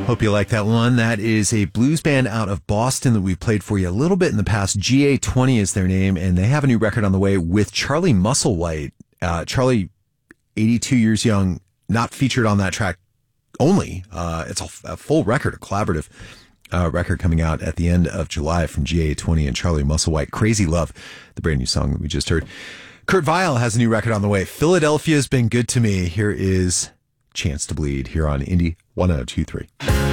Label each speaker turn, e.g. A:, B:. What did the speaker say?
A: Hope you like that one. That is a blues band out of Boston that we played for you a little bit in the past. GA20 is their name, and they have a new record on the way with Charlie Musselwhite. Charlie, 82 years young, not featured on that track only. It's a full record, a collaborative record coming out at the end of July from GA20 and Charlie Musselwhite. Crazy Love, the brand new song that we just heard. Kurt Vile has a new record on the way. Philadelphia's Been Good to Me. Here is Chance to Bleed here on Indie 1023.